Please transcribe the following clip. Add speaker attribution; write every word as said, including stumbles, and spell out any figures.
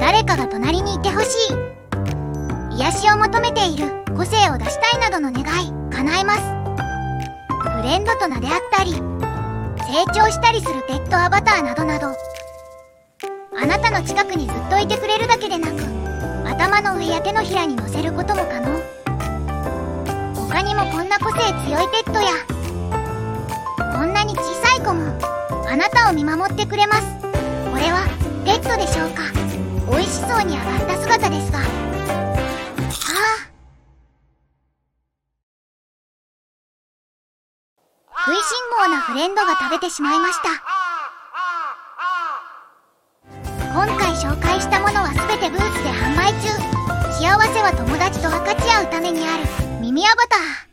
Speaker 1: 誰かが隣にいてほしい、癒しを求めている、個性を出したいなどの願い叶えます。フレンドと名であったり、成長したりするペットアバターなどなど、あなたの近くにずっといてくれるだけでなく、頭の上や手のひらに乗せることも可能。他にもこんな個性強いペットや、こんなに小さい子もあなたを見守ってくれます。これはペットでしょうか。美味しそうに上がった姿ですが、ああ、食いしん坊なフレンドが食べてしまいました。今回紹介したものはすべてブースで販売中。幸せは友達と分かち合うためにある。耳アバター。